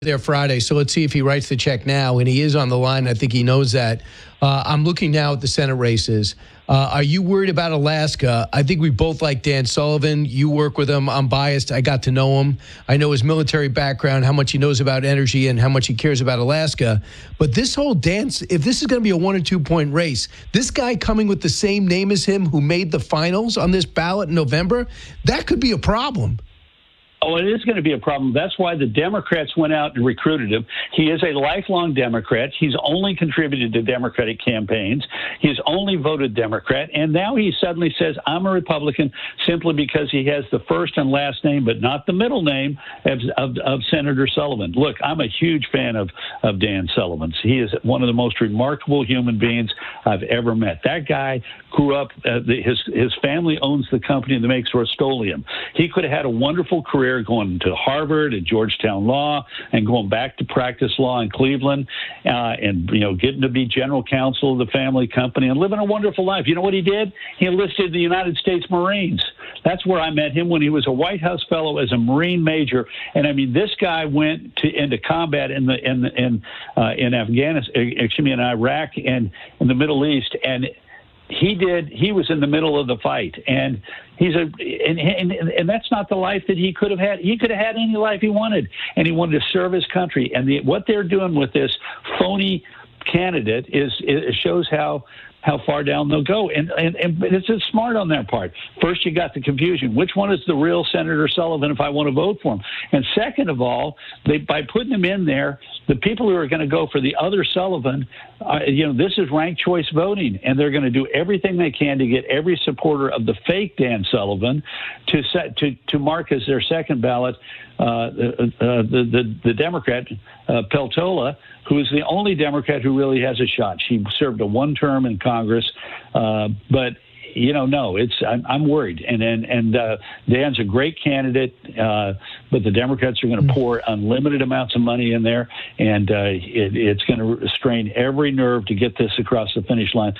there Friday, so let's see if he writes the check now, and he is on the line. I think he knows that. I'm looking now at the Senate races. Are you worried about Alaska? I think we both like Dan Sullivan. You work with him. I'm biased. I got to know him. I know his military background, how much he knows about energy, and how much he cares about Alaska. But this whole dance, if this is going to be a 1 or 2 point race, this guy coming with the same name as him who made the finals on this ballot in November, that could be a problem. Oh, it is going to be a problem. That's why the Democrats went out and recruited him. He is a lifelong Democrat. He's only contributed to Democratic campaigns. He's only voted Democrat. And now he suddenly says, I'm a Republican simply because he has the first and last name, but not the middle name of Senator Sullivan. Look, I'm a huge fan of Dan Sullivan. He is one of the most remarkable human beings I've ever met. That guy grew up, his family owns the company that makes Rust-Oleum. He could have had a wonderful career going to Harvard and Georgetown Law and going back to practice law in Cleveland and, getting to be general counsel of the family company and living a wonderful life. You know what he did? He enlisted the United States Marines. That's where I met him when he was a White House fellow as a Marine major. And I mean, this guy went into combat in Afghanistan, in Iraq and in the Middle East. And he was in the middle of the fight, and and that's not the life that he could have had. He could have had any life he wanted, and he wanted to serve his country. And what they're doing with this phony candidate it shows how far down they'll go. And it's just smart on their part. First, you got the confusion. Which one is the real Senator Sullivan if I want to vote for him? And second of all, by putting him in there, the people who are going to go for the other Sullivan, this is ranked choice voting, and they're going to do everything they can to get every supporter of the fake Dan Sullivan to mark as their second ballot the Democrat, Peltola, who is the only Democrat who really has a shot. She served a one term in Congress, but no, I'm worried, and Dan's a great candidate, but the Democrats are going to pour unlimited amounts of money in there, and it's going to strain every nerve to get this across the finish line.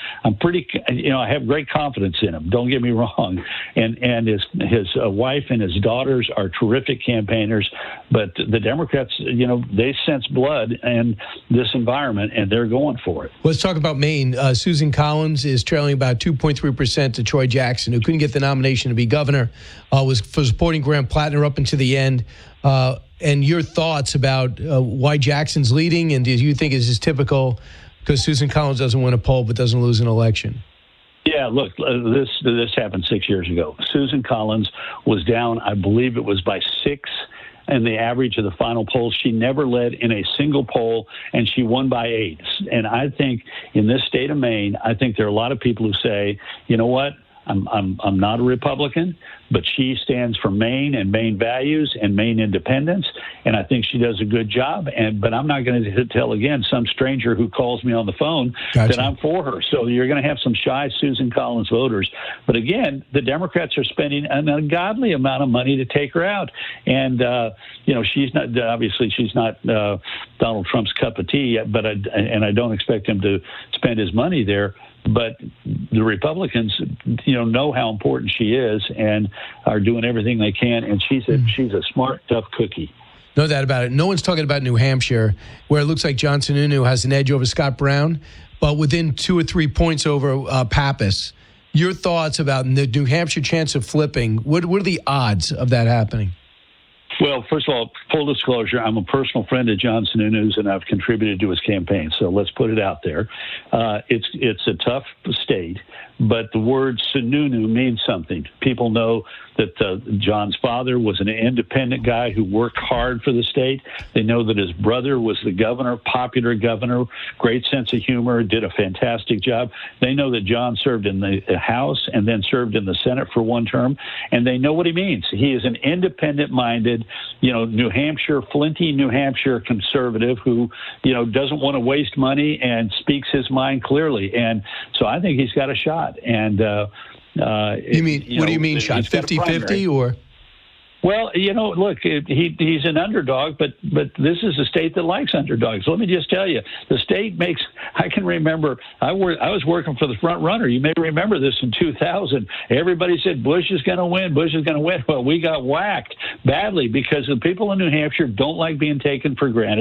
I have great confidence in him. Don't get me wrong, and his wife and his daughters are terrific campaigners, but the Democrats, they sense blood in this environment, and they're going for it. Let's talk about Maine. Susan Collins is trailing about 2.3%. To Troy Jackson, who couldn't get the nomination to be governor, was for supporting Graham Plattner up into the end. And your thoughts about why Jackson's leading, and do you think is typical because Susan Collins doesn't win a poll but doesn't lose an election? Yeah, look, this happened 6 years ago. Susan Collins was down, I believe it was by 6 in the average of the final polls. She never led in a single poll, and she won by 8. And I think in this state of Maine, I think there are a lot of people who say, you know what, I'm not a Republican, but she stands for Maine and Maine values and Maine independence, and I think she does a good job. But I'm not going to tell, again, some stranger who calls me on the phone that I'm for her. So you're going to have some shy Susan Collins voters. But again, the Democrats are spending an ungodly amount of money to take her out. And, she's not Donald Trump's cup of tea, but I don't expect him to spend his money there. But the Republicans, know how important she is and are doing everything they can. And she's a smart, tough cookie. No doubt about it. No one's talking about New Hampshire, where it looks like John Sununu has an edge over Scott Brown, but within 2 or 3 points over Pappas. Your thoughts about the New Hampshire chance of flipping? What are the odds of that happening? Well, first of all, full disclosure, I'm a personal friend of John Sununu's, and I've contributed to his campaign. So let's put it out there. It's a tough state, but the word Sununu means something. People know that John's father was an independent guy who worked hard for the state. They know that his brother was the governor, popular governor, great sense of humor, did a fantastic job. They know that John served in the House and then served in the Senate for one term, and they know what he means. He is an independent-minded, New Hampshire, flinty New Hampshire conservative who, doesn't want to waste money and speaks his mind clearly. And so I think he's got a shot. And what do you mean shot? 50-50 or? Well, look, he's an underdog, but this is a state that likes underdogs. Let me just tell you, the state makes. I can remember I was working for the front runner. You may remember this in 2000. Everybody said Bush is going to win. Bush is going to win. Well, we got whacked badly because the people in New Hampshire don't like being taken for granted.